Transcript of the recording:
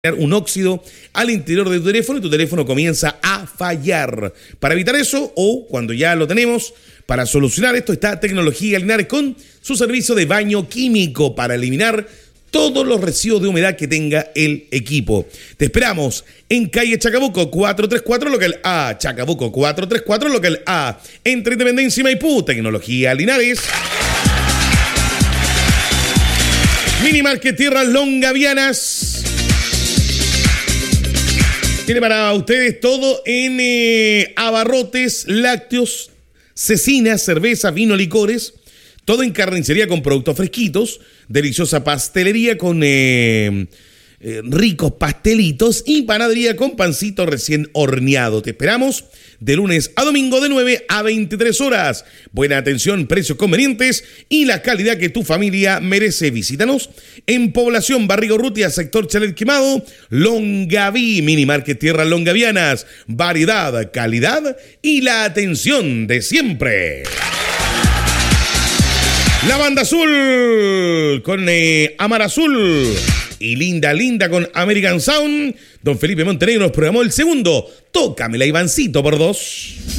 un óxido al interior de tu teléfono y tu teléfono comienza a fallar. Para evitar eso, o cuando ya lo tenemos, para solucionar esto está Tecnología Linares con su servicio de baño químico para eliminar todos los residuos de humedad que tenga el equipo. Te esperamos en calle Chacabuco 434, local A. Chacabuco 434, local A. Entre Independencia y Maipú. Tecnología Linares. Mini Market Tierras Longavianas tiene para ustedes todo en abarrotes, lácteos, cecinas, cerveza, vino, licores. Todo en carnicería con productos fresquitos. Deliciosa pastelería con ricos pastelitos. Y panadería con pancito recién horneado. Te esperamos de lunes a domingo de 9 a 23 horas. Buena atención, precios convenientes y la calidad que tu familia merece. Visítanos en Población Barriga Urrutia, sector Chalet Quemado, Longaví, Mini Market Tierras Longavianas. Variedad, calidad y la atención de siempre. La Banda Azul con Amar Azul y Linda Linda con American Sound. Don Felipe Montenegro nos programó el segundo. Tócamela, Ivancito, por 2.